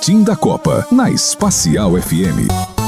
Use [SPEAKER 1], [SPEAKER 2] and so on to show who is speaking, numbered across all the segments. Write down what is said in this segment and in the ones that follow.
[SPEAKER 1] Boletim da Copa, na Espacial FM.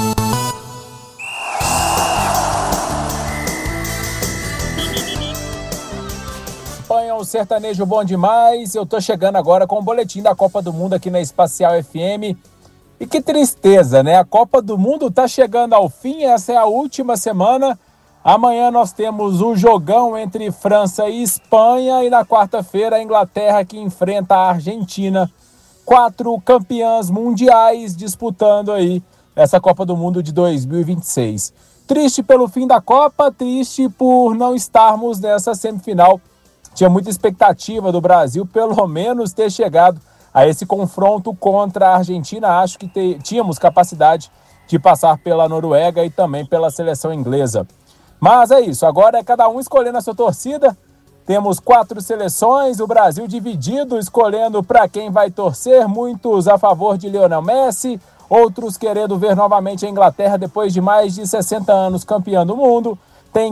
[SPEAKER 2] O sertanejo bom demais. Eu tô chegando agora com o Boletim da Copa do Mundo aqui na Espacial FM. E que tristeza, né? A Copa do Mundo tá chegando ao fim, essa é a última semana. Amanhã nós temos o jogão entre França e Espanha e na quarta-feira a Inglaterra que enfrenta a Argentina. 4 campeãs mundiais disputando aí essa Copa do Mundo de 2026. Triste pelo fim da Copa, triste por não estarmos nessa semifinal. Tinha muita expectativa do Brasil, pelo menos, ter chegado a esse confronto contra a Argentina. Acho que tínhamos capacidade de passar pela Noruega e também pela seleção inglesa. Mas é isso, agora é cada um escolhendo a sua torcida. Temos 4 seleções, o Brasil dividido, escolhendo para quem vai torcer. Muitos a favor de Lionel Messi, outros querendo ver novamente a Inglaterra depois de mais de 60 anos campeã do mundo. Tem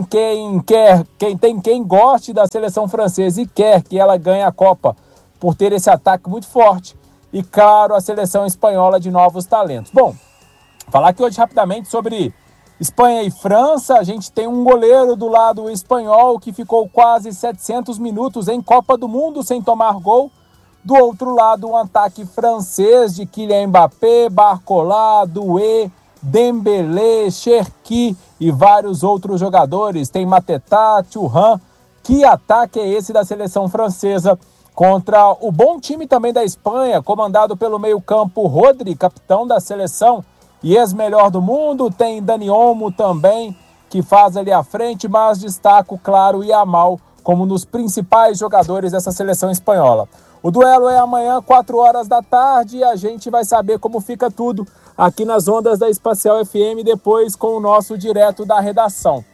[SPEAKER 2] quem goste da seleção francesa e quer que ela ganhe a Copa por ter esse ataque muito forte. E, claro, a seleção espanhola de novos talentos. Bom, falar aqui hoje rapidamente sobre Espanha e França. A gente tem um goleiro do lado espanhol que ficou quase 700 minutos em Copa do Mundo sem tomar gol. Do outro lado, um ataque francês de Kylian Mbappé, Barcola, Doué, Dembélé, Cherki e vários outros jogadores. Tem Mateta, Thuram. Que ataque é esse da seleção francesa contra o bom time também da Espanha, comandado pelo meio-campo Rodri, capitão da seleção e ex-melhor do mundo. Tem Dani Olmo também, que faz ali à frente, mas destaco, claro, Yamal como um dos principais jogadores dessa seleção espanhola. O duelo é amanhã, 4 horas da tarde, e a gente vai saber como fica tudo aqui nas ondas da Espacial FM, depois com o nosso direto da redação.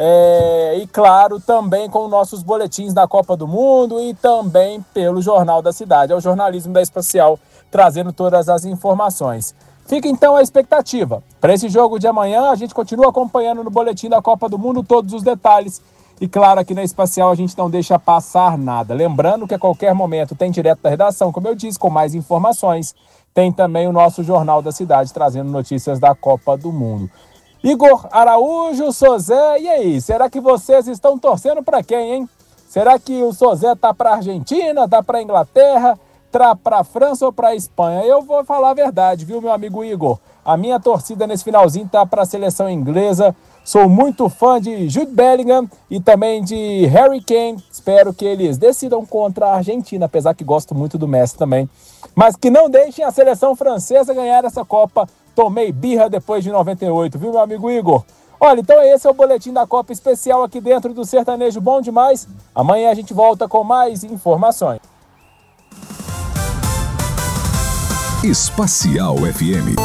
[SPEAKER 2] E claro, também com nossos boletins da Copa do Mundo e também pelo Jornal da Cidade. É o jornalismo da Espacial trazendo todas as informações. Fica então a expectativa. Para esse jogo de amanhã, a gente continua acompanhando no boletim da Copa do Mundo todos os detalhes. E claro, aqui na Espacial a gente não deixa passar nada. Lembrando que a qualquer momento tem direto da redação, como eu disse, com mais informações. Tem também o nosso Jornal da Cidade, trazendo notícias da Copa do Mundo. Igor Araújo, Sozé, e aí? Será que vocês estão torcendo para quem, hein? Será que o Sozé tá para a Argentina, tá para a Inglaterra, tá para a França ou para a Espanha? Eu vou falar a verdade, viu, meu amigo Igor? A minha torcida nesse finalzinho tá para a seleção inglesa. Sou muito fã de Jude Bellingham e também de Harry Kane. Espero que eles decidam contra a Argentina, apesar que gosto muito do Messi também. Mas que não deixem a seleção francesa ganhar essa Copa. Tomei birra depois de 98, viu, meu amigo Igor? Olha, então esse é o Boletim da Copa especial aqui dentro do Sertanejo Bom Demais. Amanhã a gente volta com mais informações.
[SPEAKER 1] Espacial FM.